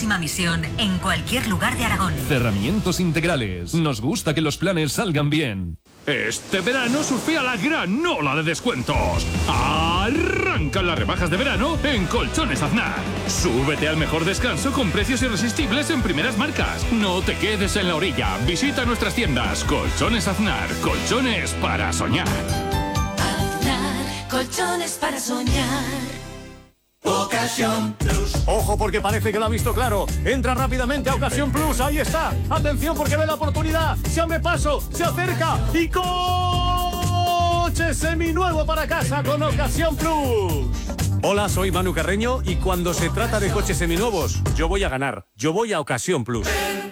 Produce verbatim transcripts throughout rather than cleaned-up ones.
próxima misión en cualquier lugar de Aragón. Cerramientos Integrales. Nos gusta que los planes salgan bien. Este verano surfea la gran ola de descuentos. Arrancan las rebajas de verano en Colchones Aznar. Súbete al mejor descanso con precios irresistibles en primeras marcas. No te quedes en la orilla. Visita nuestras tiendas. Colchones Aznar. Colchones para soñar. Aznar. Colchones para soñar. Ocasión Plus. Ojo, porque parece que lo ha visto claro. Entra rápidamente a Ocasión Plus. Ahí está. Atención, porque ve la oportunidad. Se abre paso, se acerca y coche seminuevo para casa con Ocasión Plus. Hola, soy Manu Carreño y cuando se trata de coches seminuevos, yo voy a ganar. Yo voy a Ocasión Plus.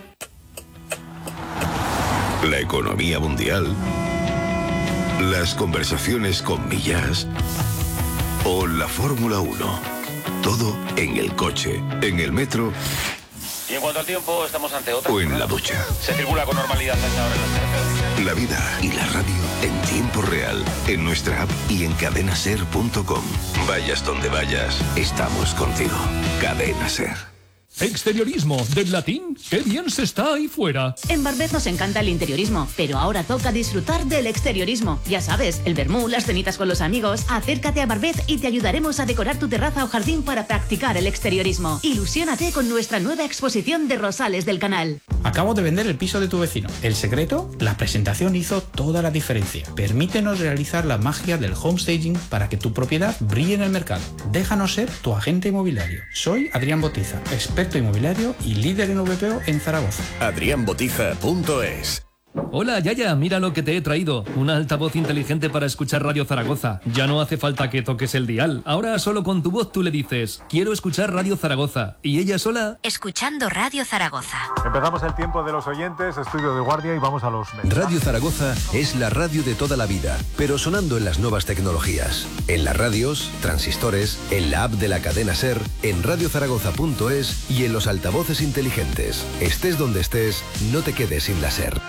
La economía mundial, las conversaciones con Millas o la Fórmula uno. Todo en el coche, en el metro. Y en cuanto al tiempo, estamos ante otra. O en la ducha. Se circula con normalidad hasta ahora en las carreteras. La vida y la radio en tiempo real, en nuestra app y en cadena ser punto com. Vayas donde vayas, estamos contigo. Cadena Ser. Exteriorismo, del latín, qué bien se está ahí fuera. En Barbet nos encanta el interiorismo, pero ahora toca disfrutar del exteriorismo. Ya sabes, el vermú, las cenitas con los amigos. Acércate a Barbet y te ayudaremos a decorar tu terraza o jardín para practicar el exteriorismo. Ilusiónate con nuestra nueva exposición de rosales del canal. Acabo de vender el piso de tu vecino. ¿El secreto? La presentación hizo toda la diferencia. Permítenos realizar la magia del homestaging para que tu propiedad brille en el mercado. Déjanos ser tu agente inmobiliario. Soy Adrián Botiza, experto inmobiliario y líder en V P O en Zaragoza. adrián botiza punto es. Hola, Yaya, mira lo que te he traído. Una altavoz inteligente para escuchar Radio Zaragoza. Ya no hace falta que toques el dial. Ahora solo con tu voz tú le dices, quiero escuchar Radio Zaragoza. Y ella sola... Escuchando Radio Zaragoza. Empezamos el tiempo de los oyentes, estudio de guardia y vamos a los medios. Radio Zaragoza es la radio de toda la vida, pero sonando en las nuevas tecnologías. En las radios, transistores, en la app de la cadena SER, en radio zaragoza punto es y en los altavoces inteligentes. Estés donde estés, no te quedes sin la SER.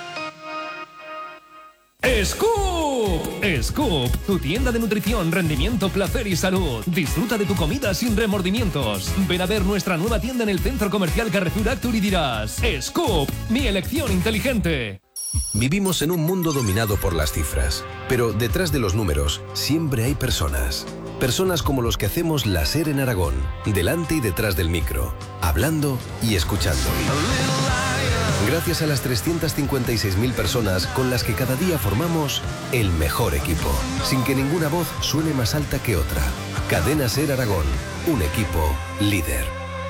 ¡Scoop! Scoop, tu tienda de nutrición, rendimiento, placer y salud. Disfruta de tu comida sin remordimientos. Ven a ver nuestra nueva tienda en el Centro Comercial Carrefour Actur y dirás, Scoop, mi elección inteligente. Vivimos en un mundo dominado por las cifras, pero detrás de los números siempre hay personas. Personas como los que hacemos la SER en Aragón, delante y detrás del micro, hablando y escuchando. Gracias a las trescientas cincuenta y seis mil personas con las que cada día formamos el mejor equipo, sin que ninguna voz suene más alta que otra. Cadena SER Aragón, un equipo líder.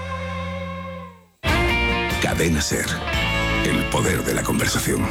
Cadena Ser, el poder de la conversación.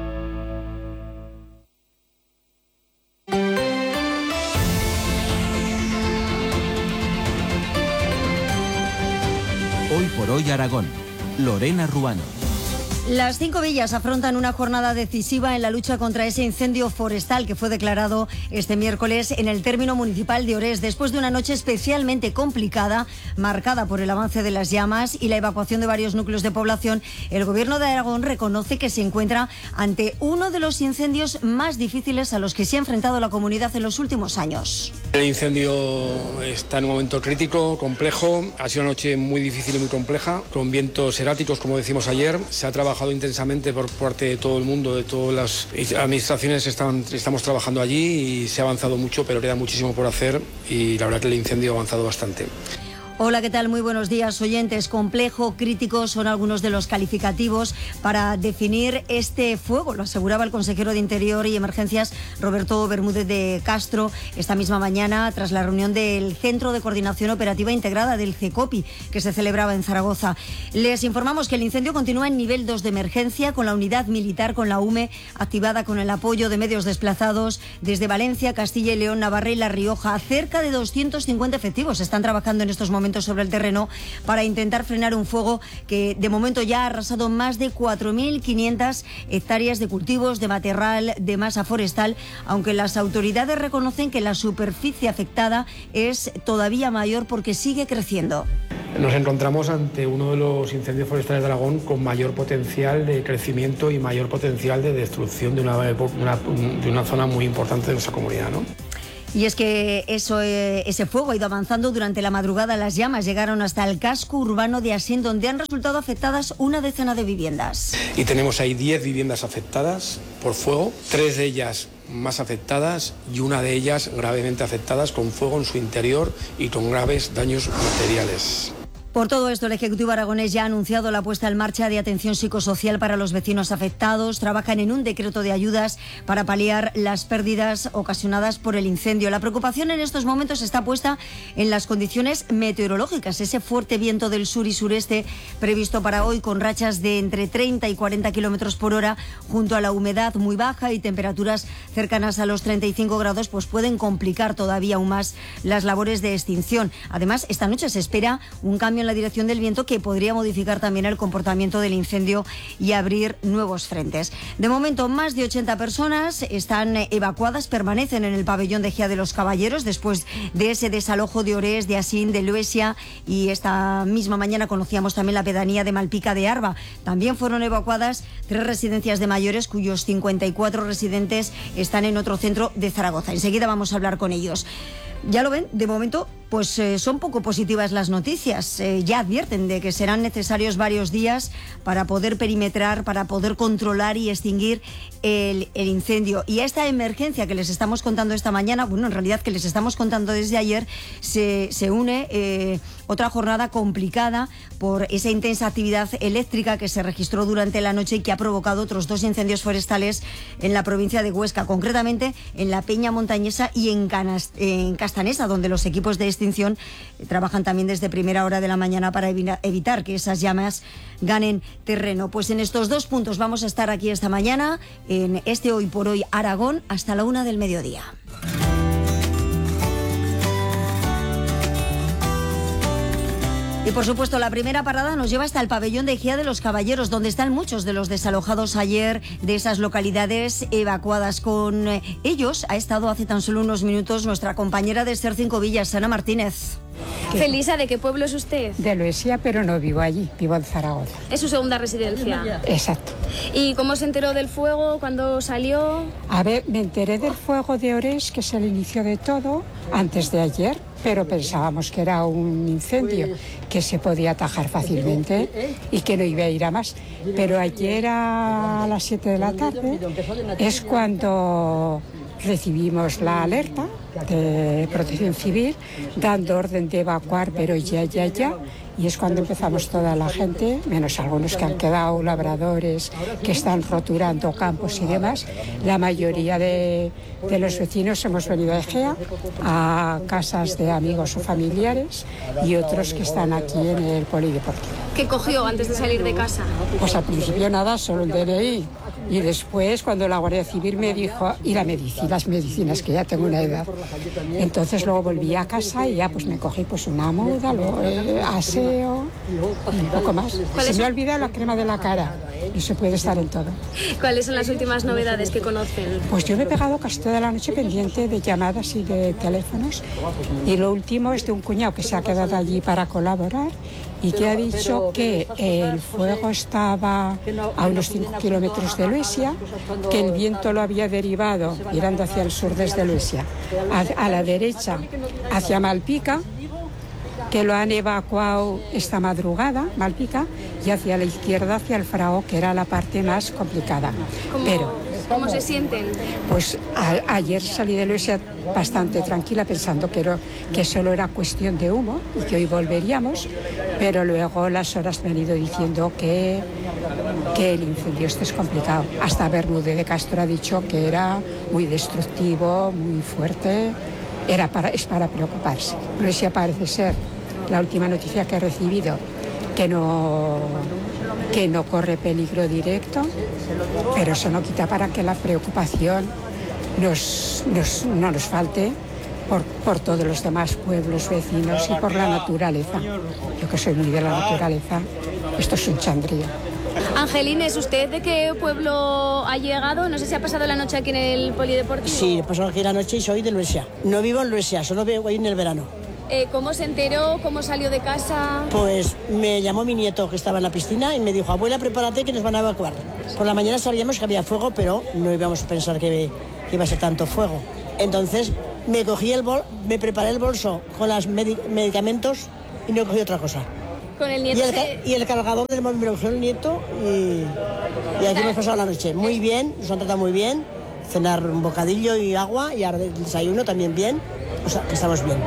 Hoy por hoy Aragón. Lorena Ruano. Las cinco villas afrontan una jornada decisiva en la lucha contra ese incendio forestal que fue declarado este miércoles en el término municipal de Orés, después de una noche especialmente complicada, marcada por el avance de las llamas y la evacuación de varios núcleos de población. El Gobierno de Aragón reconoce que se encuentra ante uno de los incendios más difíciles a los que se ha enfrentado la comunidad en los últimos años. El incendio está en un momento crítico, complejo. Ha sido una noche muy difícil y muy compleja, con vientos erráticos, como decimos ayer. Se ha trabajado intensamente por parte de todo el mundo, de todas las administraciones. Están, estamos trabajando allí y se ha avanzado mucho, pero queda muchísimo por hacer y la verdad que el incendio ha avanzado bastante. Hola, ¿qué tal? Muy buenos días, oyentes. Complejo, crítico son algunos de los calificativos para definir este fuego. Lo aseguraba el consejero de Interior y Emergencias, Roberto Bermúdez de Castro, esta misma mañana tras la reunión del Centro de Coordinación Operativa Integrada del CECOPI, que se celebraba en Zaragoza. Les informamos que el incendio continúa en nivel dos de emergencia, con la unidad militar, con la U M E, activada con el apoyo de medios desplazados desde Valencia, Castilla y León, Navarra y La Rioja. Cerca de doscientos cincuenta efectivos están trabajando en estos momentos sobre el terreno para intentar frenar un fuego que de momento ya ha arrasado más de cuatro mil quinientas hectáreas de cultivos, de matorral, de masa forestal, aunque las autoridades reconocen que la superficie afectada es todavía mayor porque sigue creciendo. Nos encontramos ante uno de los incendios forestales de Aragón con mayor potencial de crecimiento y mayor potencial de destrucción de una, una, de una zona muy importante de nuestra comunidad, ¿no? Y es que eso, eh, ese fuego ha ido avanzando durante la madrugada. Las llamas llegaron hasta el casco urbano de Asín, donde han resultado afectadas una decena de viviendas. Y tenemos ahí diez viviendas afectadas por fuego, tres de ellas más afectadas y una de ellas gravemente afectadas con fuego en su interior y con graves daños materiales. Por todo esto, el Ejecutivo aragonés ya ha anunciado la puesta en marcha de atención psicosocial para los vecinos afectados. Trabajan en un decreto de ayudas para paliar las pérdidas ocasionadas por el incendio. La preocupación en estos momentos está puesta en las condiciones meteorológicas. Ese fuerte viento del sur y sureste previsto para hoy, con rachas de entre treinta y cuarenta kilómetros por hora, junto a la humedad muy baja y temperaturas cercanas a los treinta y cinco grados, pues pueden complicar todavía aún más las labores de extinción. Además, esta noche se espera un cambio en la dirección del viento que podría modificar también el comportamiento del incendio y abrir nuevos frentes. De momento, más de ochenta personas están evacuadas, permanecen en el pabellón de Gea de los Caballeros después de ese desalojo de Orés, de Asín, de Luesia, y esta misma mañana conocíamos también la pedanía de Malpica de Arba. También fueron evacuadas tres residencias de mayores, cuyos cincuenta y cuatro residentes están en otro centro de Zaragoza. Enseguida vamos a hablar con ellos. Ya lo ven, de momento pues eh, son poco positivas las noticias. Eh, ya advierten de que serán necesarios varios días para poder perimetrar, para poder controlar y extinguir el, el incendio. Y a esta emergencia que les estamos contando esta mañana, bueno, en realidad que les estamos contando desde ayer, se, se une eh, otra jornada complicada por esa intensa actividad eléctrica que se registró durante la noche y que ha provocado otros dos incendios forestales en la provincia de Huesca, concretamente en la Peña Montañesa y en, Canas, en Castanesa, donde los equipos de extinción trabajan también desde primera hora de la mañana para evitar que esas llamas ganen terreno. Pues en estos dos puntos vamos a estar aquí esta mañana, en este Hoy por Hoy Aragón, hasta la una del mediodía. Y por supuesto, la primera parada nos lleva hasta el pabellón de Gea de los Caballeros, donde están muchos de los desalojados ayer de esas localidades evacuadas. Con ellos ha estado hace tan solo unos minutos nuestra compañera de Ser Cinco Villas, Ana Martínez. Felisa, ¿de qué pueblo es usted? De Luesia, pero no vivo allí, vivo en Zaragoza. ¿Es su segunda residencia? Exacto. ¿Y cómo se enteró del fuego? ¿Cuándo salió? A ver, me enteré del fuego de Orés, que es el inicio de todo, antes de ayer, pero pensábamos que era un incendio que se podía atajar fácilmente y que no iba a ir a más. Pero ayer a las siete de la tarde es cuando recibimos la alerta de Protección Civil dando orden de evacuar, pero ya, ya, ya. Y es cuando empezamos toda la gente, menos algunos que han quedado, labradores que están roturando campos y demás. La mayoría de, de los vecinos hemos venido a Egea, a casas de amigos o familiares, y otros que están aquí en el polideportivo. ¿Qué cogió antes de salir de casa? Pues al principio nada, solo el D N I. Y después, cuando la Guardia Civil me dijo, y la medicina, las medicinas, que ya tengo una edad, entonces luego volví a casa y ya pues me cogí pues una muda, luego eh, aseo y un poco más. Se me ha olvidado la crema de la cara y se puede estar en todo. ¿Cuáles son las últimas novedades que conocen? Pues yo me he pegado casi toda la noche pendiente de llamadas y de teléfonos, y lo último es de un cuñado que se ha quedado allí para colaborar y que ha dicho que el fuego estaba a unos cinco kilómetros de Luesia, que el viento lo había derivado mirando hacia el sur desde Luesia, a, a la derecha hacia Malpica, que lo han evacuado esta madrugada, Malpica, y hacia la izquierda hacia el Frao, que era la parte más complicada. ¿Cómo, Pero, ¿cómo se sienten? Pues a, ayer salí de Luesia bastante tranquila, pensando que, era, que solo era cuestión de humo y que hoy volveríamos, pero luego las horas me han ido diciendo que, que el incendio este es complicado. Hasta Bermúdez de Castro ha dicho que era muy destructivo, muy fuerte, era para, es para preocuparse. Luesia parece ser, la última noticia que he recibido, que no, que no corre peligro directo, pero eso no quita para que la preocupación nos, nos, no nos falte por, por todos los demás pueblos vecinos y por la naturaleza. Yo que soy muy de la naturaleza, esto es un chandrío. Angelines, ¿usted de qué pueblo ha llegado? No sé si ha pasado la noche aquí en el polideportivo. Sí, he pasado aquí la noche y soy de Luesia. No vivo en Luesia, solo vivo ahí en el verano. Eh, ¿Cómo se enteró? ¿Cómo salió de casa? Pues me llamó mi nieto que estaba en la piscina y me dijo, abuela, prepárate que nos van a evacuar. Por la mañana sabíamos que había fuego, pero no íbamos a pensar que, que iba a ser tanto fuego. Entonces me cogí el bol, me preparé el bolso con los medicamentos y no cogí otra cosa. Con el nieto. Y el, se... y el cargador del móvil me lo puso el nieto y, y aquí hemos pasado la noche. Muy bien, nos han tratado muy bien. Cenar un bocadillo y agua y ahora el desayuno también bien. O sea, que estamos bien.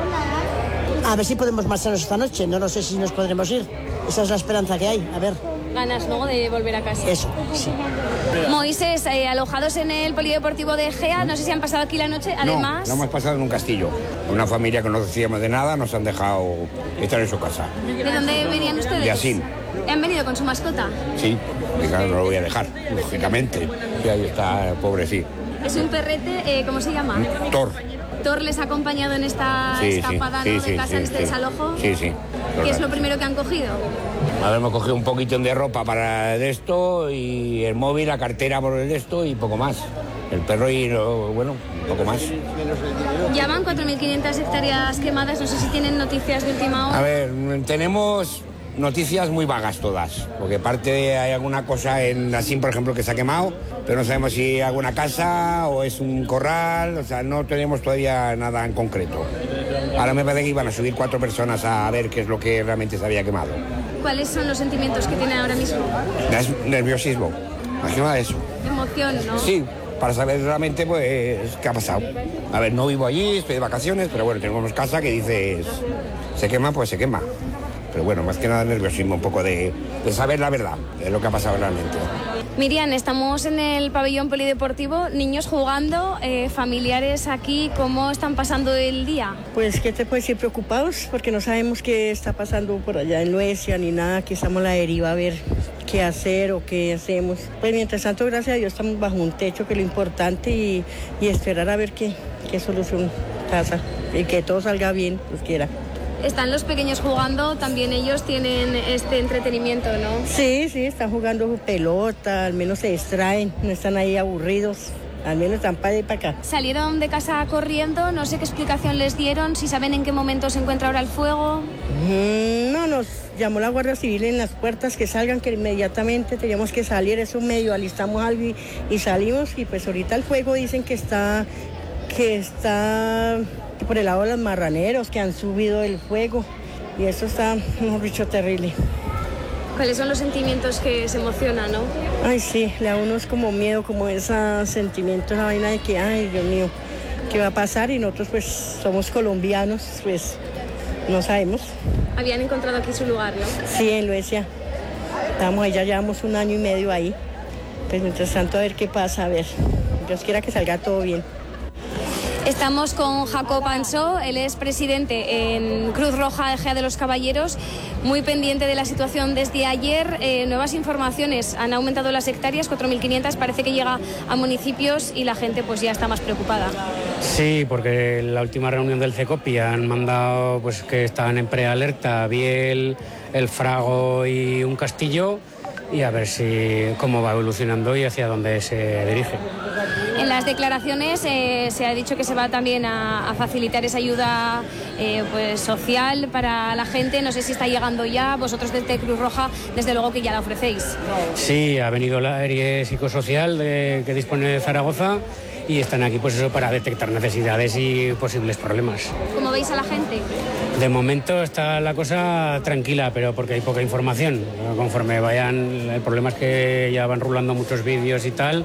A ver si podemos marcharnos esta noche. No lo sé si nos podremos ir. Esa es la esperanza que hay. A ver. Ganas, ¿no?, de volver a casa. Eso, sí. Moisés, eh, alojados en el Polideportivo de Egea, no sé si han pasado aquí la noche. Además... No, no hemos pasado en un castillo. Una familia que no conocíamos de nada nos han dejado estar en su casa. ¿De dónde venían ustedes? De Asín. ¿Han venido con su mascota? Sí, y claro, no lo voy a dejar, lógicamente. Y ahí está, pobre, sí. Es un perrete, eh, ¿cómo se llama? Thor. Thor les ha acompañado en esta sí, escapada, sí, ¿no?, sí, de casa, sí, en este sí. desalojo. Sí, sí. ¿Qué es lo primero que han cogido? A ver, hemos cogido un poquito de ropa para de esto y el móvil, la cartera por el esto y poco más. El perro y, lo, bueno, poco más. Ya van cuatro mil quinientas hectáreas quemadas, no sé si tienen noticias de última hora. A ver, tenemos noticias muy vagas todas, porque parte hay alguna cosa en Asín, por ejemplo, que se ha quemado, pero no sabemos si es alguna casa o es un corral, o sea, no tenemos todavía nada en concreto. Ahora me parece que iban a subir cuatro personas a ver qué es lo que realmente se había quemado. ¿Cuáles son los sentimientos que tienen ahora mismo? Es nerviosismo, más que nada eso. Emoción, ¿no? Sí, para saber realmente pues qué ha pasado. A ver, no vivo allí, estoy de vacaciones, pero bueno, tenemos casa que dices, se quema, pues se quema. Pero bueno, más que nada nerviosismo, un poco de, de saber la verdad, de lo que ha pasado realmente. Miriam, estamos en el pabellón polideportivo, niños jugando, eh, familiares aquí, ¿cómo están pasando el día? Pues, ¿qué te puedo decir? Preocupados, porque no sabemos qué está pasando por allá en Luesia ni nada, aquí estamos a la deriva a ver qué hacer o qué hacemos. Pues mientras tanto, gracias a Dios, estamos bajo un techo, que es lo importante, y, y esperar a ver qué, qué solución pasa, y que todo salga bien, pues quiera. Están los pequeños jugando, también ellos tienen este entretenimiento, ¿no? Sí, sí, están jugando pelota, al menos se distraen, no están ahí aburridos, al menos están para allá y para acá. Salieron de casa corriendo, no sé qué explicación les dieron, si saben en qué momento se encuentra ahora el fuego. Mm, no, nos llamó la Guardia Civil en las puertas que salgan, que inmediatamente teníamos que salir, eso medio alistamos algo y, y salimos, y pues ahorita el fuego dicen que está, que está... por el lado de los marraneros que han subido el fuego, y eso está, un bicho terrible. ¿Cuáles son los sentimientos que se emocionan, no? Ay, sí, le da a uno es como miedo, como ese sentimiento, esa vaina de que, ay, Dios mío, ¿qué va a pasar? Y nosotros pues somos colombianos, pues no sabemos. Habían encontrado aquí su lugar, ¿no? Sí, en Luesia. Estamos ahí, ya llevamos un año y medio ahí. Pues mientras tanto a ver qué pasa, a ver. Dios quiera que salga todo bien. Estamos con Jacob Ansó, él es presidente en Cruz Roja Egea de los Caballeros, muy pendiente de la situación desde ayer. Eh, nuevas informaciones, han aumentado las hectáreas, cuatro mil quinientas, parece que llega a municipios y la gente pues ya está más preocupada. Sí, porque en la última reunión del CECOPI han mandado pues que estaban en prealerta Biel, El Frago y un castillo, y a ver si cómo va evolucionando y hacia dónde se dirige. En las declaraciones eh, se ha dicho que se va también a, a facilitar esa ayuda eh, pues, social para la gente. No sé si está llegando ya. Vosotros desde Cruz Roja, desde luego que ya la ofrecéis. Sí, ha venido la área psicosocial de, que dispone de Zaragoza, y están aquí pues eso para detectar necesidades y posibles problemas. ¿Cómo veis a la gente? De momento está la cosa tranquila, pero porque hay poca información. Conforme vayan, el problema es que ya van rulando muchos vídeos y tal,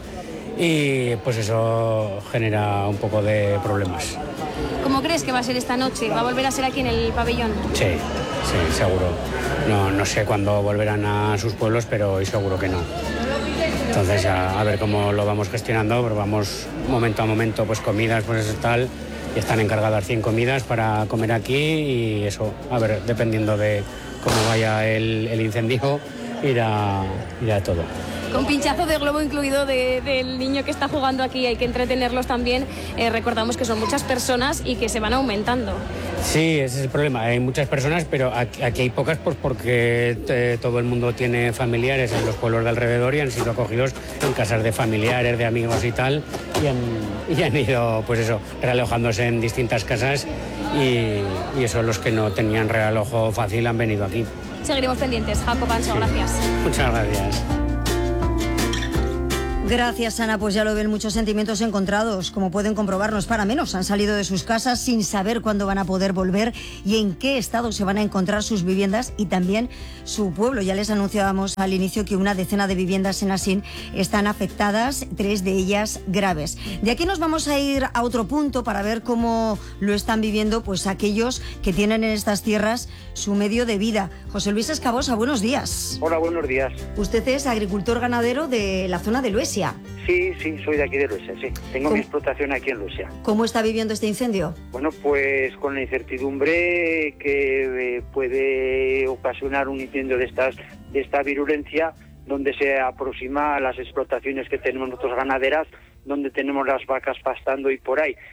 y pues eso genera un poco de problemas. ¿Cómo crees que va a ser esta noche? ¿Va a volver a ser aquí en el pabellón? Sí, sí, seguro. No, no sé cuándo volverán a sus pueblos, pero hoy seguro que no. Entonces a, a ver cómo lo vamos gestionando, pero vamos momento a momento, pues comidas, pues eso tal, y están encargadas cien comidas para comer aquí, y eso, a ver, dependiendo de cómo vaya el, el incendio, irá, irá todo. Con pinchazo de globo incluido de, del niño que está jugando aquí, hay que entretenerlos también. Eh, recordamos que son muchas personas y que se van aumentando. Sí, ese es el problema. Hay muchas personas, pero aquí, aquí hay pocas pues porque eh, todo el mundo tiene familiares en los pueblos de alrededor y han sido acogidos en casas de familiares, de amigos y tal, y han, y han ido, pues eso, realojándose en distintas casas, y, y eso, los que no tenían realojo fácil han venido aquí. Seguiremos pendientes. Jacob Ansó, sí. Gracias. Muchas gracias. Gracias, Ana. Pues ya lo ven, muchos sentimientos encontrados. Como pueden comprobar, no es para menos. Han salido de sus casas sin saber cuándo van a poder volver y en qué estado se van a encontrar sus viviendas y también su pueblo. Ya les anunciábamos al inicio que una decena de viviendas en Asín están afectadas, tres de ellas graves. De aquí nos vamos a ir a otro punto para ver cómo lo están viviendo pues aquellos que tienen en estas tierras su medio de vida. José Luis Escabosa, buenos días. Hola, buenos días. Usted es agricultor ganadero de la zona de Luesia. Sí, sí, soy de aquí de Luesia, sí. Tengo mi explotación aquí en Luesia. ¿Cómo está viviendo este incendio? Bueno, pues con la incertidumbre que eh, puede ocasionar un incendio de estas de esta virulencia, donde se aproxima a las explotaciones que tenemos nosotros ganaderas, donde tenemos las vacas pastando y por ahí,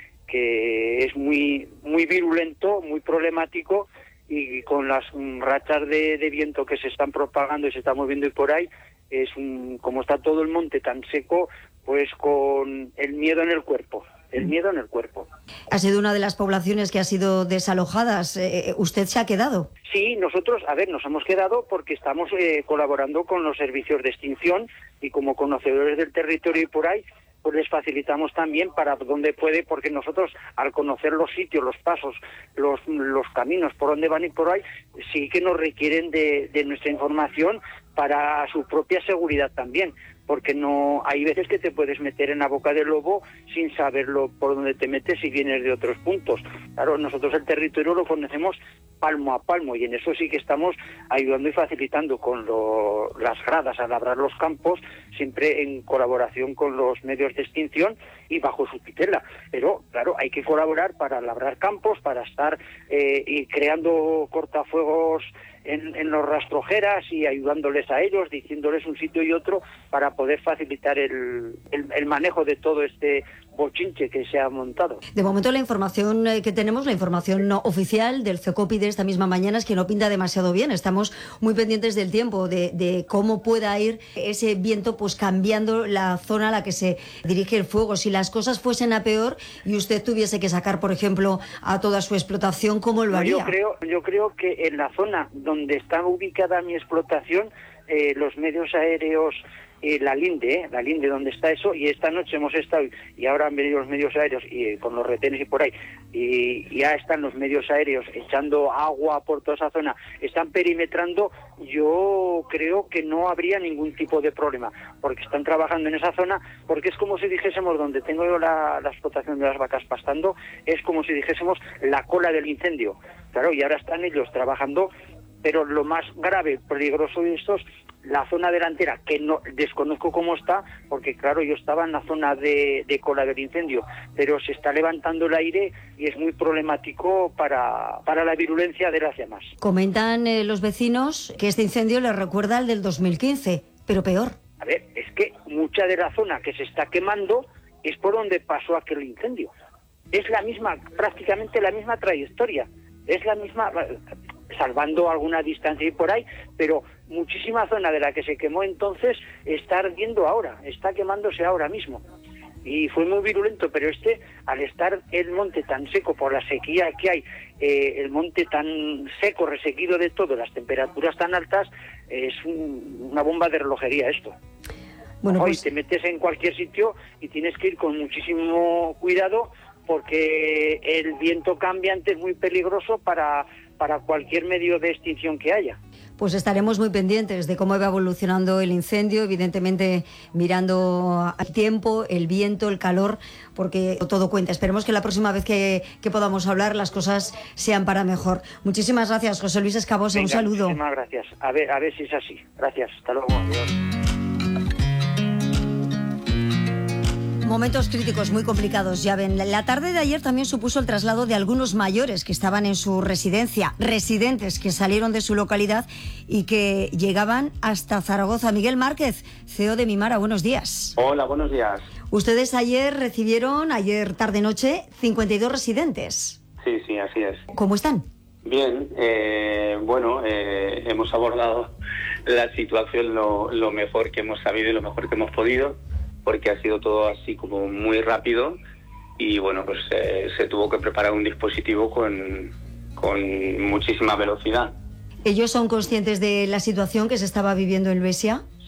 que es muy muy virulento, muy problemático, y con las um, rachas de, de viento que se están propagando y se están moviendo y por ahí, es un, como está todo el monte tan seco, pues con el miedo en el cuerpo, el miedo en el cuerpo. Ha sido una de las poblaciones que ha sido desalojadas. Eh, ¿Usted se ha quedado? Sí, nosotros, a ver, nos hemos quedado porque estamos eh, colaborando con los servicios de extinción y como conocedores del territorio y por ahí, pues les facilitamos también para donde puede, porque nosotros al conocer los sitios, los pasos, los, los caminos por donde van y por ahí, sí que nos requieren de, de nuestra información para su propia seguridad también, porque no hay veces que te puedes meter en la boca del lobo sin saberlo por dónde te metes si vienes de otros puntos. Claro, nosotros el territorio lo conocemos palmo a palmo y en eso sí que estamos ayudando y facilitando con lo, las gradas a labrar los campos, siempre en colaboración con los medios de extinción y bajo su tutela. Pero claro, hay que colaborar para labrar campos, para estar eh, y creando cortafuegos en, en los rastrojeras y ayudándoles a ellos, diciéndoles un sitio y otro para poder facilitar el, el, el manejo de todo este bochinche que se ha montado. De momento la información que tenemos, la información no oficial del CECOPI de esta misma mañana es que no pinta demasiado bien. Estamos muy pendientes del tiempo, de, de cómo pueda ir ese viento pues cambiando la zona a la que se dirige el fuego. Si las cosas fuesen a peor y usted tuviese que sacar, por ejemplo, a toda su explotación, ¿cómo lo haría? Yo creo, yo creo que en la zona donde está ubicada mi explotación, eh, los medios aéreos, eh, la Linde, eh, la Linde donde está eso, y esta noche hemos estado, y ahora han venido los medios aéreos y eh, con los retenes y por ahí, y, y ya están los medios aéreos echando agua por toda esa zona, están perimetrando. Yo creo que no habría ningún tipo de problema, porque están trabajando en esa zona, porque es como si dijésemos, donde tengo yo la, la explotación de las vacas pastando, es como si dijésemos la cola del incendio. Claro, y ahora están ellos trabajando, pero lo más grave, peligroso de estos, la zona delantera, que no desconozco cómo está, porque claro, yo estaba en la zona de, de cola del incendio, pero se está levantando el aire y es muy problemático para, para la virulencia de las llamas. Comentan eh, los vecinos que este incendio les recuerda al del dos mil quince, pero peor. A ver, es que mucha de la zona que se está quemando es por donde pasó aquel incendio. Es la misma, prácticamente la misma trayectoria, es la misma, salvando alguna distancia y por ahí, pero muchísima zona de la que se quemó entonces está ardiendo ahora, está quemándose ahora mismo. Y fue muy virulento, pero este, al estar el monte tan seco por la sequía que hay, eh, el monte tan seco, resequido de todo, las temperaturas tan altas, es un, una bomba de relojería esto. Bueno, Hoy pues... te metes en cualquier sitio y tienes que ir con muchísimo cuidado, porque el viento cambiante es muy peligroso para, para cualquier medio de extinción que haya. Pues estaremos muy pendientes de cómo va evolucionando el incendio, evidentemente mirando al tiempo, el viento, el calor, porque todo cuenta. Esperemos que la próxima vez que, que podamos hablar las cosas sean para mejor. Muchísimas gracias, José Luis Escabosa. Venga, un saludo. Muchísimas gracias. A ver, a ver si es así. Gracias. Hasta luego. Adiós. Momentos críticos muy complicados, ya ven. La tarde de ayer también supuso el traslado de algunos mayores que estaban en su residencia, residentes que salieron de su localidad y que llegaban hasta Zaragoza. Miguel Márquez, C E O de Mimara, buenos días. Hola, buenos días. Ustedes ayer recibieron, ayer tarde-noche, cincuenta y dos residentes. Sí, sí, así es. ¿Cómo están? Bien, eh, bueno, eh, hemos abordado la situación lo, lo mejor que hemos sabido y lo mejor que hemos podido, porque ha sido todo así como muy rápido y bueno, pues eh, se tuvo que preparar un dispositivo con, con muchísima velocidad. ¿Ellos son conscientes de la situación que se estaba viviendo en Luesia?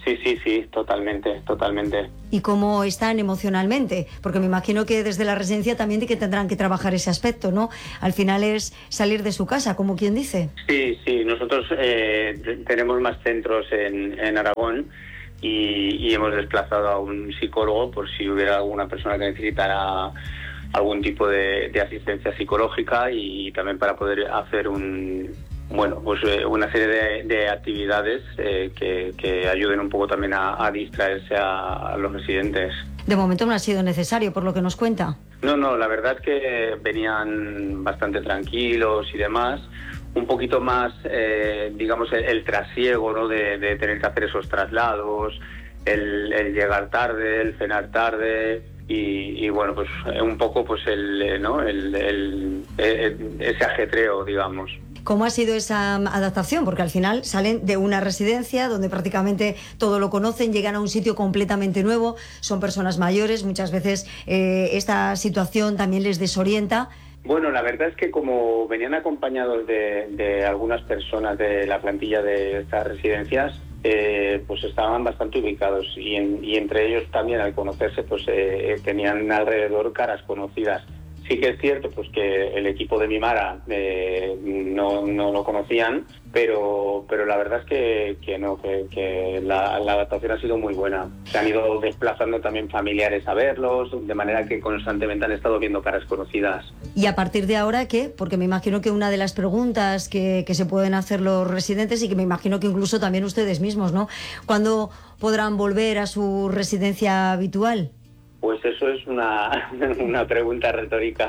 Sí, sí, sí, totalmente, totalmente. ¿Y cómo están emocionalmente? Porque me imagino que desde la residencia también que tendrán que trabajar ese aspecto, ¿no? Al final es salir de su casa, como quien dice. Sí, sí, nosotros eh, tenemos más centros en, en Aragón y, y hemos desplazado a un psicólogo por si hubiera alguna persona que necesitara algún tipo de, de asistencia psicológica y también para poder hacer un... Bueno, pues eh, una serie de, de actividades eh, que, que ayuden un poco también a, a distraerse a, a los residentes. De momento no ha sido necesario, por lo que nos cuenta. No, no, la verdad es que venían bastante tranquilos y demás. Un poquito más, eh, digamos, el, el trasiego, ¿no? De, de tener que hacer esos traslados, el, el llegar tarde, el cenar tarde y, y bueno, pues un poco pues el, ¿no? el, el, el, ese ajetreo, digamos. ¿Cómo ha sido esa adaptación? Porque al final salen de una residencia donde prácticamente todo lo conocen, llegan a un sitio completamente nuevo, son personas mayores, muchas veces eh, esta situación también les desorienta. Bueno, la verdad es que como venían acompañados de, de algunas personas de la plantilla de estas residencias, eh, pues estaban bastante ubicados y, en, y entre ellos también al conocerse pues eh, tenían alrededor caras conocidas. Sí que es cierto pues que el equipo de Mimara eh, no, no lo conocían, pero pero la verdad es que, que no, que, que la, la adaptación ha sido muy buena. Se han ido desplazando también familiares a verlos, de manera que constantemente han estado viendo caras conocidas. ¿Y a partir de ahora qué? Porque me imagino que una de las preguntas que, que se pueden hacer los residentes y que me imagino que incluso también ustedes mismos, ¿no? ¿Cuándo podrán volver a su residencia habitual? Pues eso es una, una pregunta retórica,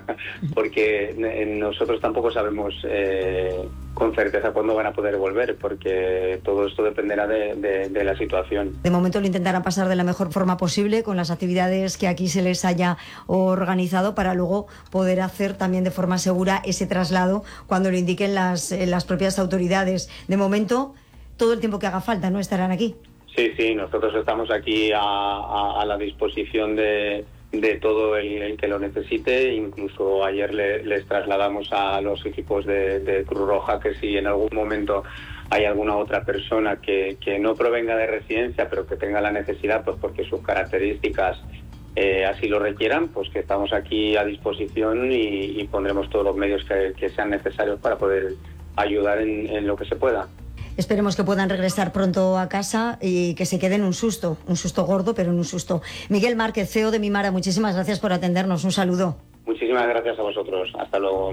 porque nosotros tampoco sabemos eh, con certeza cuándo van a poder volver, porque todo esto dependerá de, de, de la situación. De momento lo intentarán pasar de la mejor forma posible con las actividades que aquí se les haya organizado para luego poder hacer también de forma segura ese traslado cuando lo indiquen las, las propias autoridades. De momento, todo el tiempo que haga falta, ¿no? Estarán aquí. Sí, sí, nosotros estamos aquí a, a, a la disposición de, de todo el, el que lo necesite. Incluso ayer le, les trasladamos a los equipos de, de Cruz Roja que si en algún momento hay alguna otra persona que, que no provenga de residencia pero que tenga la necesidad, pues porque sus características eh, así lo requieran, pues que estamos aquí a disposición y, y pondremos todos los medios que, que sean necesarios para poder ayudar en, en lo que se pueda. Esperemos que puedan regresar pronto a casa y que se queden un susto, un susto gordo, pero en un susto. Miguel Márquez, C E O de Mimara, muchísimas gracias por atendernos. Un saludo. Muchísimas gracias a vosotros. Hasta luego.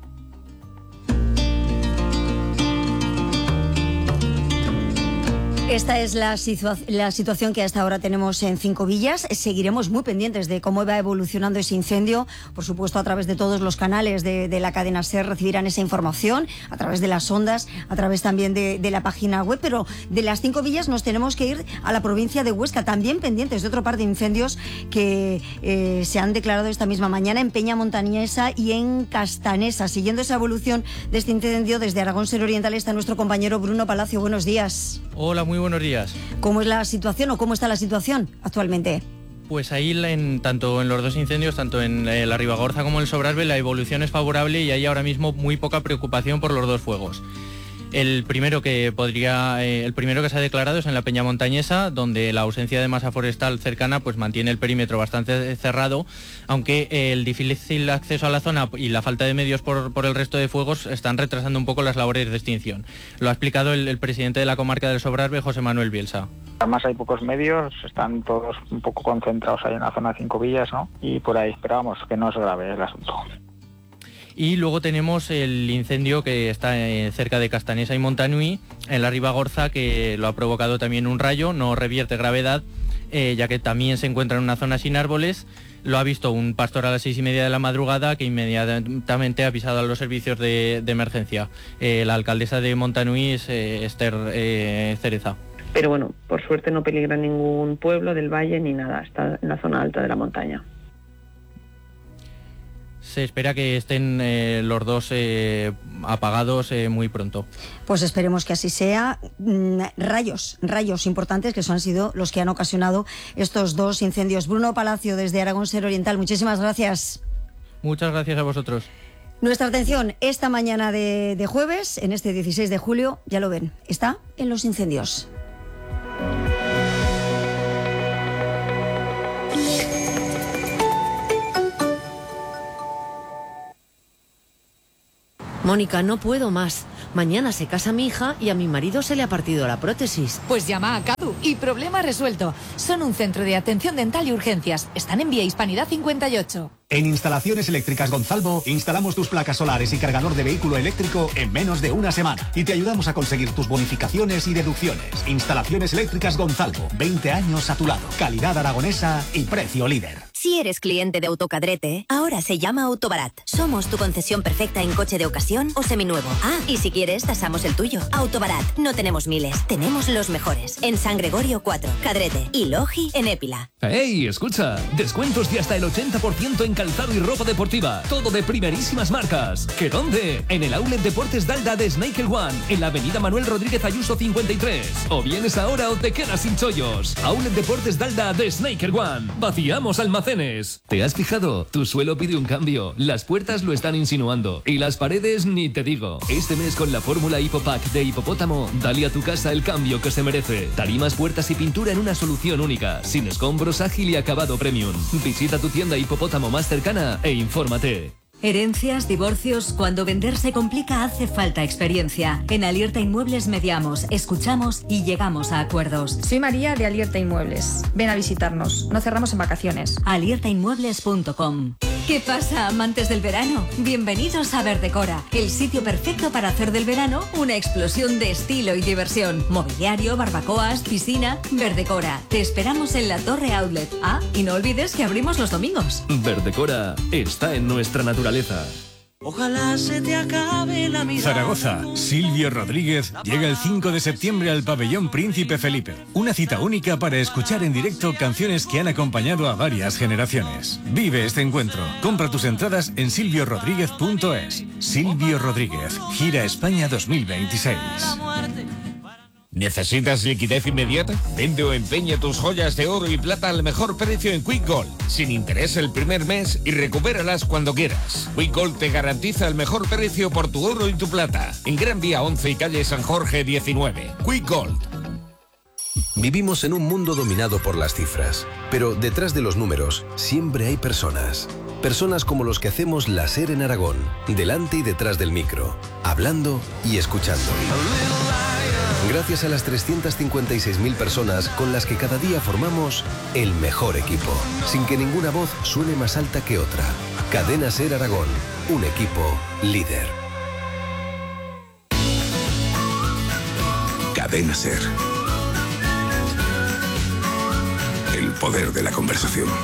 Esta es la, situa la situación que hasta ahora tenemos en Cinco Villas. Seguiremos muy pendientes de cómo va evolucionando ese incendio. Por supuesto, a través de todos los canales de, de la cadena SER recibirán esa información, a través de las ondas, a través también de, de la página web. Pero de las Cinco Villas nos tenemos que ir a la provincia de Huesca, también pendientes de otro par de incendios que eh, se han declarado esta misma mañana en Peña Montañesa y en Castanesa. Siguiendo esa evolución de este incendio, desde Aragón Ser Oriental está nuestro compañero Bruno Palacio. Buenos días. Hola, muy buenos días. ¿Cómo es la situación o cómo está la situación actualmente? Pues ahí, en, tanto en los dos incendios, tanto en eh, la Ribagorza como en el Sobrarbe, la evolución es favorable y hay ahora mismo muy poca preocupación por los dos fuegos. El primero que podría, eh, el primero que se ha declarado es en la Peña Montañesa, donde la ausencia de masa forestal cercana pues mantiene el perímetro bastante cerrado, aunque eh, el difícil acceso a la zona y la falta de medios por, por el resto de fuegos están retrasando un poco las labores de extinción. Lo ha explicado el, el presidente de la comarca del Sobrarbe, José Manuel Bielsa. Además hay pocos medios, están todos un poco concentrados ahí en la zona de Cinco Villas, ¿no? Y por ahí, pero vamos, que no es grave el asunto. Y luego tenemos el incendio que está eh, cerca de Castanesa y Montanui, en la Ribagorza, que lo ha provocado también un rayo, no revierte gravedad, eh, ya que también se encuentra en una zona sin árboles. Lo ha visto un pastor a las seis y media de la madrugada, que inmediatamente ha avisado a los servicios de, de emergencia. Eh, la alcaldesa de Montanui es eh, Esther eh, Cereza. Pero bueno, por suerte no peligra ningún pueblo del valle ni nada, está en la zona alta de la montaña. Se espera que estén eh, los dos eh, apagados eh, muy pronto. Pues esperemos que así sea. Mm, rayos, rayos importantes que son, han sido los que han ocasionado estos dos incendios. Bruno Palacio, desde Aragón Ser Oriental, muchísimas gracias. Muchas gracias a vosotros. Nuestra atención esta mañana de, de jueves, en este dieciséis de julio, ya lo ven, está en los incendios. Mónica, no puedo más. Mañana se casa mi hija y a mi marido se le ha partido la prótesis. Pues llama a Cadu y problema resuelto. Son un centro de atención dental y urgencias. Están en Vía Hispanidad cincuenta y ocho. En Instalaciones Eléctricas Gonzalvo instalamos tus placas solares y cargador de vehículo eléctrico en menos de una semana y te ayudamos a conseguir tus bonificaciones y deducciones. Instalaciones Eléctricas Gonzalvo, veinte años a tu lado, calidad aragonesa y precio líder. Si eres cliente de Autocadrete, ahora se llama Autobarat. Somos tu concesión perfecta en coche de ocasión o seminuevo. Ah, y si quieres, tasamos el tuyo. Autobarat, no tenemos miles, tenemos los mejores. En San Gregorio cuatro, Cadrete y Logi en Épila. ¡Ey, escucha! Descuentos de hasta el ochenta por ciento en calzado y ropa deportiva. Todo de primerísimas marcas. ¿Qué dónde? En el Outlet Deportes Dalda de Snaker One, en la avenida Manuel Rodríguez Ayuso cincuenta y tres. O vienes ahora o te quedas sin chollos. Outlet Deportes Dalda de Snaker One. Vaciamos almacenes. ¿Te has fijado? Tu suelo pide un cambio. Las puertas lo están insinuando. Y las paredes ni te digo. Este mes con la fórmula Hipopack de Hipopótamo, dale a tu casa el cambio que se merece. Tarimas, puertas y pintura en una solución única. Sin escombros, ágil y acabado premium. Visita tu tienda Hipopótamo más cercana e infórmate. Herencias, divorcios, cuando vender se complica hace falta experiencia. En Alierta Inmuebles mediamos, escuchamos y llegamos a acuerdos. Soy María de Alierta Inmuebles. Ven a visitarnos, no cerramos en vacaciones. alierta inmuebles punto com. ¿Qué pasa, amantes del verano? Bienvenidos a Verdecora, el sitio perfecto para hacer del verano una explosión de estilo y diversión. Mobiliario, barbacoas, piscina. Verdecora, te esperamos en la Torre Outlet. Ah, y no olvides que abrimos los domingos. Verdecora está en nuestra naturaleza. Ojalá se te acabe la mirada. Zaragoza, Silvio Rodríguez llega el cinco de septiembre al Pabellón Príncipe Felipe. Una cita única para escuchar en directo canciones que han acompañado a varias generaciones. Vive este encuentro. Compra tus entradas en silvio rodríguez punto es. Silvio Rodríguez, Gira España dos mil veintiséis. ¿Necesitas liquidez inmediata? Vende o empeña tus joyas de oro y plata al mejor precio en Quick Gold, sin interés el primer mes y recupéralas cuando quieras. Quick Gold te garantiza el mejor precio por tu oro y tu plata. En Gran Vía once y calle San Jorge diecinueve. Quick Gold. Vivimos en un mundo dominado por las cifras, pero detrás de los números siempre hay personas. Personas como los que hacemos la SER en Aragón, delante y detrás del micro, hablando y escuchando. Gracias a las trescientas cincuenta y seis mil personas con las que cada día formamos el mejor equipo, sin que ninguna voz suene más alta que otra. Cadena SER Aragón, un equipo líder. Cadena SER. El poder de la conversación.